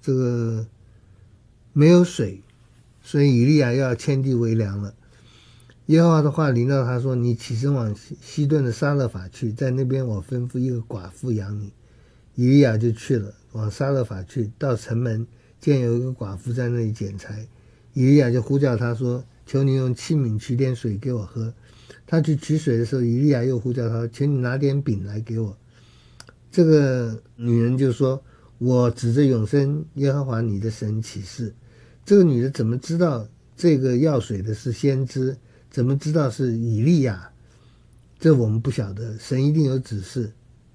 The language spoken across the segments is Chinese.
这个没有水，所以以利亚要迁地为粮了。耶和华的话临到他说：“你起身往西顿的撒勒法去，在那边我吩咐一个寡妇养你。”以利亚就去了，往撒勒法去，到城门见有一个寡妇在那里捡柴，以利亚就呼叫他说：“求你用器皿取点水给我喝。”他去取水的时候，以利亚又呼叫他：“求你拿点饼来给我。”这个女人就说：“我指着永生耶和华你的神起誓。”这个女的怎么知道这个要水的是先知？怎么知道是以利亚？这我们不晓得，神一定有指示。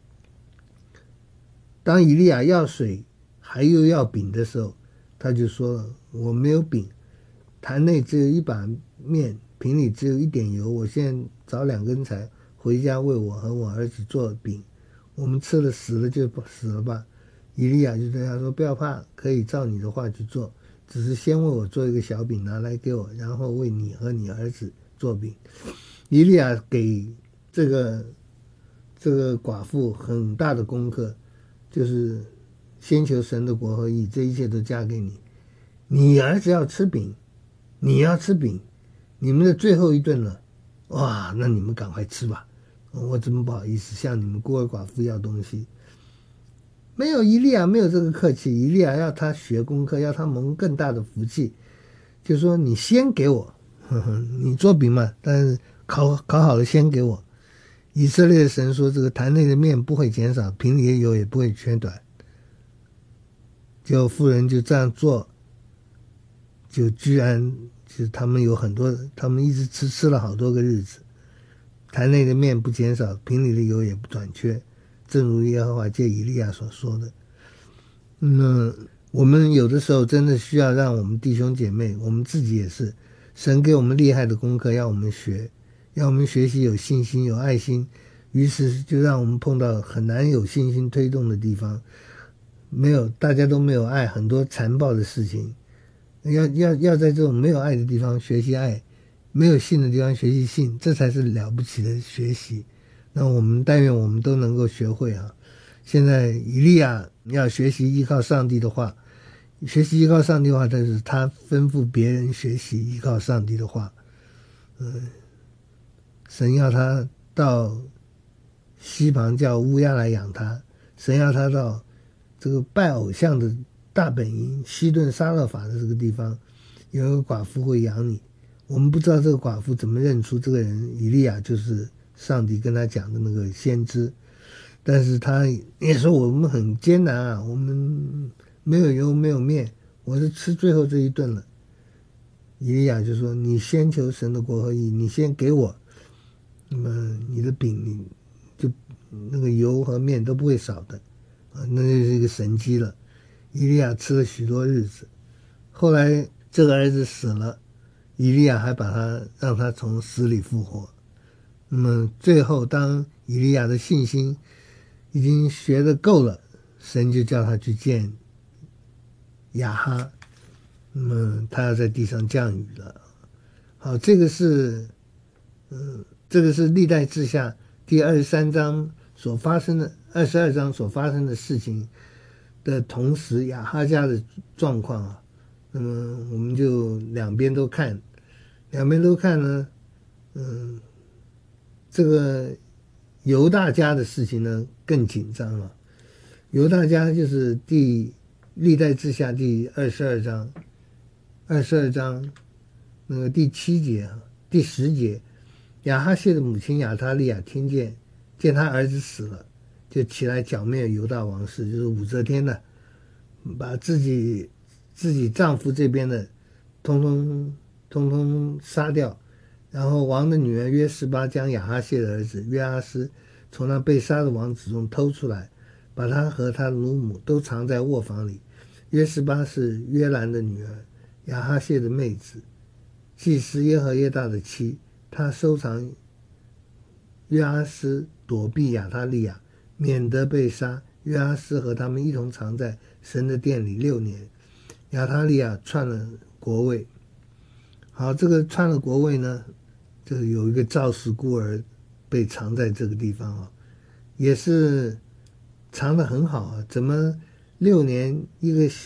当以利亚要水还又要饼的时候，他就说了：“我没有饼，坛内只有一把面，瓶里只有一点油，我现在找2根柴回家为我和我儿子做饼，我们吃了死了就死了吧。”以利亚就对他说：“不要怕，可以照你的话去做，只是先为我做一个小饼拿来给我，然后为你和你儿子做饼。”以利亚给这个寡妇很大的功课，就是先求神的国和义，这一切都加给你。你儿子要吃饼，你要吃饼，你们的最后一顿了，哇，那你们赶快吃吧，我怎么不好意思向你们孤儿寡妇要东西？没有，以利亚没有这个客气，以利亚要他学功课，要他蒙更大的福气，就说你先给我，你做饼嘛，但是烤好了先给我。以色列的神说，这个坛内的面不会减少，瓶里的油也不会缺短。就妇人就这样做，就居然就是他们有很多，他们一直吃了好多个日子，坛内的面不减少，瓶里的油也不短缺，正如耶和华借以利亚所说的。我们有的时候真的需要让我们弟兄姐妹，我们自己也是，神给我们厉害的功课要我们学，要我们学习有信心有爱心，于是就让我们碰到很难有信心推动的地方，大家都没有爱，很多残暴的事情，要在这种没有爱的地方学习爱，没有信的地方学习信，这才是了不起的学习。那我们但愿我们都能够学会啊！现在以利亚要学习依靠上帝的话，学习依靠上帝的话，但是他吩咐别人学习依靠上帝的话。神要他到西旁叫乌鸦来养他，神要他到这个拜偶像的大本营西顿撒勒法的这个地方，有一个寡妇会养你。我们不知道这个寡妇怎么认出这个人以利亚就是上帝跟他讲的那个先知，但是他也说我们很艰难啊，我们没有油没有面，我是吃最后这一顿了。以利亚就说：“你先求神的国和义，你先给我，那么你的饼你就那个油和面都不会少的啊，那就是一个神迹了。”以利亚吃了许多日子，后来这个儿子死了，以利亚还让他从死里复活。那么最后当以利亚的信心已经学得够了，神就叫他去见亚哈，那么他要在地上降雨了。好，这个是历代志下第23章所发生的22章所发生的事情的同时，亚哈家的状况啊，那么我们就两边都看呢，这个犹大家的事情呢更紧张了。犹大家就是历代志下第22章那个第7节第10节，亚哈谢的母亲亚他利亚听见他儿子死了，就起来剿灭犹大王室，就是武则天呢，把自己丈夫这边的通通杀掉，然后王的女儿约示巴将亚哈谢的儿子约阿斯从那被杀的王子中偷出来，把他和他的乳母都藏在卧房里。约示巴是约兰的女儿，亚哈谢的妹子，祭司耶和耶大的妻，他收藏约阿斯躲避亚他利亚，免得被杀。约阿斯和他们一同藏在神的殿里6年。亚他利亚篡了国位。好，这个篡了国位呢，就有一个赵氏孤儿被藏在这个地方啊，也是藏得很好啊。怎么6年一个